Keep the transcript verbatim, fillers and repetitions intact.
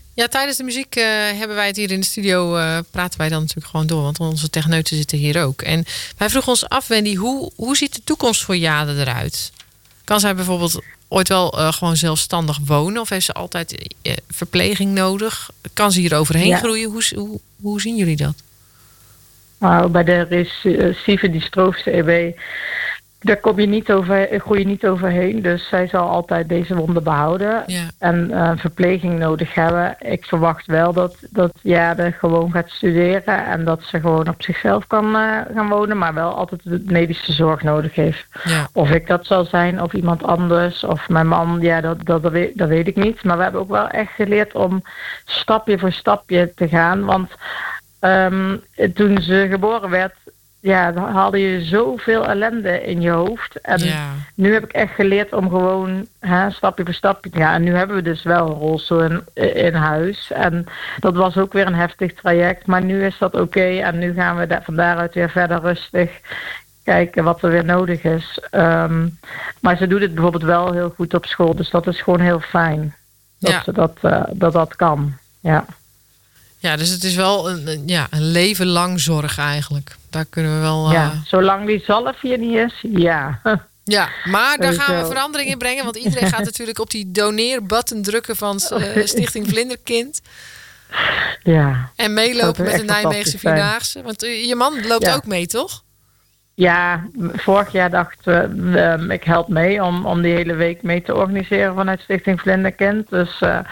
Ja, tijdens de muziek uh, hebben wij het hier in de studio... Uh, praten wij dan natuurlijk gewoon door. Want onze techneuten zitten hier ook. En wij vroegen ons af, Wendy... hoe, hoe ziet de toekomst voor Jade eruit? Kan zij bijvoorbeeld ooit wel uh, gewoon zelfstandig wonen? Of heeft ze altijd uh, verpleging nodig? Kan ze hier overheen ja. groeien? Hoe, hoe, hoe zien jullie dat? Nou, bij de recessieve dystrofische E B... daar kom je niet over, groei je niet overheen. Dus zij zal altijd deze wonden behouden. Ja. En uh, verpleging nodig hebben. Ik verwacht wel dat, dat Jade gewoon gaat studeren. En dat ze gewoon op zichzelf kan uh, gaan wonen. Maar wel altijd de medische zorg nodig heeft. Ja. Of ik dat zal zijn, of iemand anders. Of mijn man, ja, dat, dat, dat, weet, dat weet ik niet. Maar we hebben ook wel echt geleerd om stapje voor stapje te gaan. Want um, toen ze geboren werd... ja, dan haalde je zoveel ellende in je hoofd. En ja. nu heb ik echt geleerd om gewoon hè, stapje voor stapje te gaan. En nu hebben we dus wel een rolstoel in, in huis. En dat was ook weer een heftig traject. Maar nu is dat oké. Okay. En nu gaan we da- van daaruit weer verder rustig kijken wat er weer nodig is. Um, maar ze doet het bijvoorbeeld wel heel goed op school. Dus dat is gewoon heel fijn. Dat ja. ze dat, uh, dat, dat kan. Ja. Ja, dus het is wel een, ja, een leven lang zorg eigenlijk. Daar kunnen we wel... Uh... Ja, zolang die zalf hier niet is, ja. Ja, maar daar gaan we zo. verandering in brengen. Want iedereen gaat natuurlijk op die doneerbutton drukken van uh, Stichting Vlinderkind. Ja. En meelopen met de Nijmeegse Vierdaagse. Want uh, je man loopt ja. ook mee, toch? Ja, vorig jaar dachten we, uh, ik help mee om, om die hele week mee te organiseren vanuit Stichting Vlinderkind. Dus uh,